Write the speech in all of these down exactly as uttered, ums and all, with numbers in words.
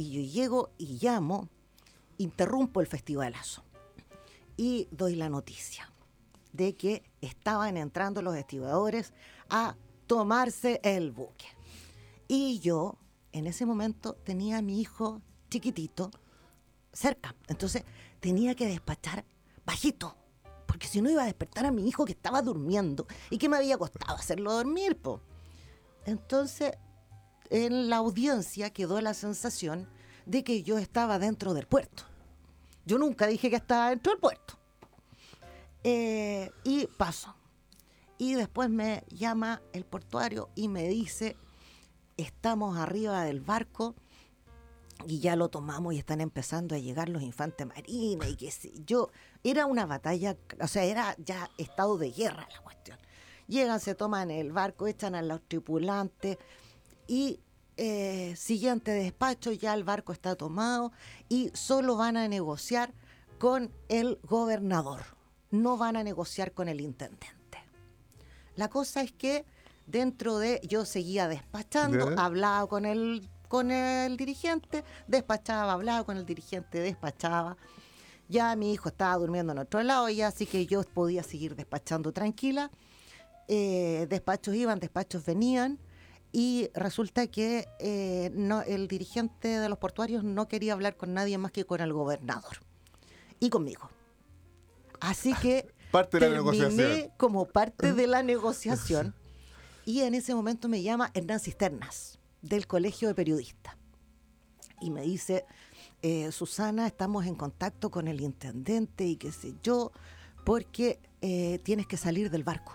Y yo llego y llamo, interrumpo el festivalazo y doy la noticia de que estaban entrando los estibadores a tomarse el buque. Y yo, en ese momento, tenía a mi hijo chiquitito cerca. Entonces, tenía que despachar bajito, porque si no iba a despertar a mi hijo que estaba durmiendo y que me había costado hacerlo dormir, po. Entonces, en la audiencia quedó la sensación de que yo estaba dentro del puerto. Yo nunca dije que estaba dentro del puerto. Eh, y paso. Y después me llama el portuario y me dice, estamos arriba del barco y ya lo tomamos y están empezando a llegar los infantes marines y qué sé yo. Era una batalla, o sea, era ya estado de guerra la cuestión. Llegan, se toman el barco, echan a los tripulantes y eh, siguiente despacho, ya el barco está tomado y solo van a negociar con el gobernador. No van a negociar con el intendente. La cosa es que dentro de... Yo seguía despachando, ¿Ya? hablaba con el, con el dirigente, despachaba, hablaba con el dirigente, despachaba. Ya mi hijo estaba durmiendo en otro lado, ya así que yo podía seguir despachando tranquila. Eh, despachos iban, despachos venían, y resulta que eh, no, el dirigente de los portuarios no quería hablar con nadie más que con el gobernador y conmigo. Así que Parte de la terminé negociación. como parte de la negociación y en ese momento me llama Hernán Cisternas del Colegio de Periodistas y me dice, eh, Susana, estamos en contacto con el intendente y qué sé yo, porque eh, tienes que salir del barco.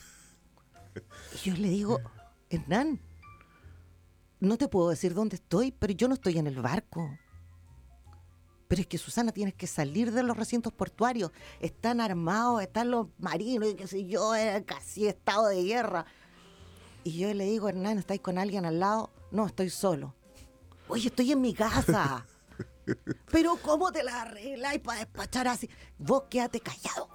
Y yo le digo, Hernán, no te puedo decir dónde estoy, pero yo no estoy en el barco. Pero es que, Susana, tienes que salir de los recintos portuarios. Están armados, están los marinos, y qué sé yo, es casi estado de guerra. Y yo le digo, Hernán, ¿estáis con alguien al lado? No, estoy solo. Oye, estoy en mi casa. Pero ¿cómo te la arregláis para despachar así? Vos quédate callado.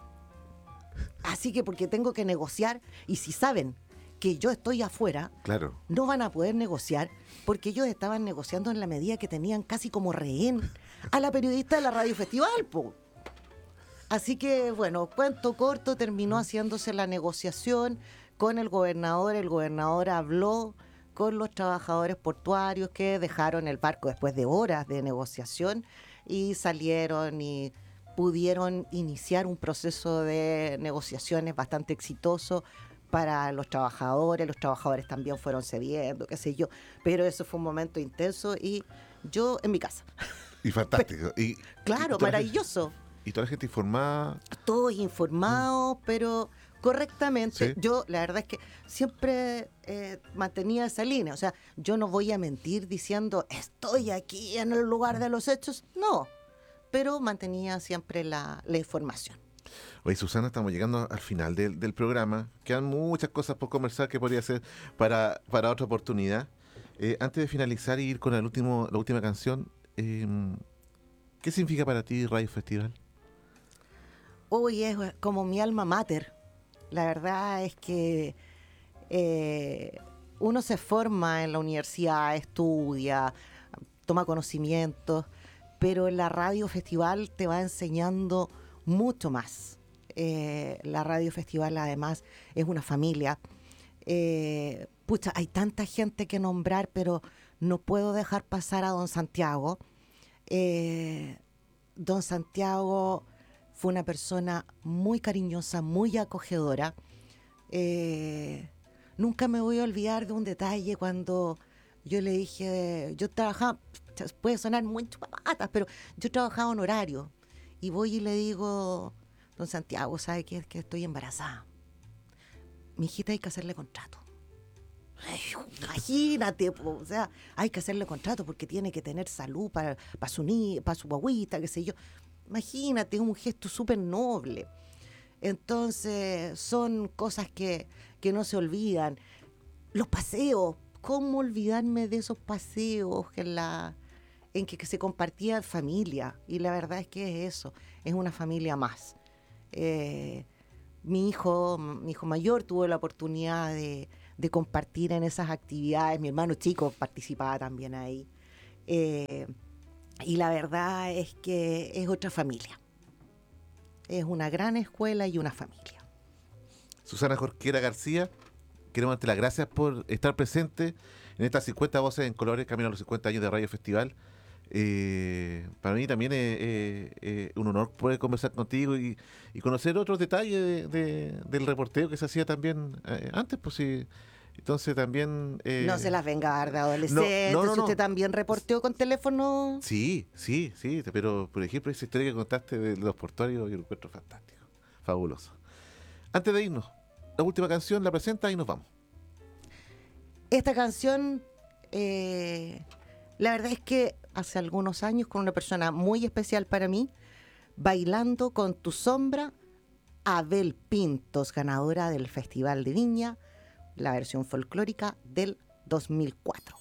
Así que porque tengo que negociar, y si saben que yo estoy afuera, Claro. no van a poder negociar, porque ellos estaban negociando en la medida que tenían casi como rehén a la periodista de la Radio Festival, po. Así que, bueno, cuento corto, terminó haciéndose la negociación con el gobernador. El gobernador habló con los trabajadores portuarios que dejaron el barco después de horas de negociación y salieron y pudieron iniciar un proceso de negociaciones bastante exitoso para los trabajadores. Los trabajadores también fueron cediendo, qué sé yo, pero eso fue un momento intenso y yo en mi casa. Y fantástico. Y, Claro, y toda la maravilloso. gente- y toda la gente informada. Todos informados, pero correctamente. Sí. Yo, la verdad es que siempre eh, mantenía esa línea. O sea, yo no voy a mentir diciendo, estoy aquí en el lugar de los hechos. No, pero mantenía siempre la, la información. Oye, Susana, estamos llegando al final del, del programa. Quedan muchas cosas por conversar que podría ser para, para otra oportunidad. Eh, antes de finalizar y ir con el último, la última canción, eh, ¿qué significa para ti Radio Festival? Hoy es como mi alma mater. La verdad es que eh, uno se forma en la universidad, estudia, toma conocimientos, pero la Radio Festival te va enseñando mucho más. Eh, la Radio Festival además es una familia. Eh, pucha, hay tanta gente que nombrar, pero no puedo dejar pasar a don Santiago. Eh, don Santiago fue una persona muy cariñosa, muy acogedora. Eh, nunca me voy a olvidar de un detalle cuando yo le dije, yo trabajaba, puede sonar muy chupapatas, pero yo trabajaba en horario. Y voy y le digo, don Santiago, ¿sabe qué? Es que estoy embarazada. Mi hijita hay que hacerle contrato. Ay, imagínate, po, o sea, hay que hacerle contrato porque tiene que tener salud para, para su ni, para su guagüita, qué sé yo. Imagínate, es un gesto súper noble. Entonces, son cosas que, que no se olvidan. Los paseos, ¿cómo olvidarme de esos paseos en, la, en que, que se compartía en familia? Y la verdad es que es eso, es una familia más. Eh, mi hijo, mi hijo mayor tuvo la oportunidad de, de compartir en esas actividades. Mi hermano chico participaba también ahí. Eh, y la verdad es que es otra familia. Es una gran escuela y una familia. Susana Jorquera García, queremos darte las gracias por estar presente en estas cincuenta voces en colores, camino a los cincuenta años de Radio Festival. Eh, para mí también es eh, eh, un honor poder conversar contigo y, y conocer otros detalles de, de, del reporteo que se hacía también eh, antes, pues sí. Entonces también... Eh, no se las venga a dar de adolescente, no, no, no, si usted no. también reporteó con teléfono. Sí, sí, sí, pero por ejemplo esa historia que contaste de los portuarios yo lo encuentro fantástico, fabuloso. Antes de irnos, la última canción la presenta y nos vamos. Esta canción, eh, la verdad es que hace algunos años con una persona muy especial para mí, Bailando con tu sombra, Abel Pintos, ganadora del Festival de Viña, la versión folclórica del dos mil cuatro.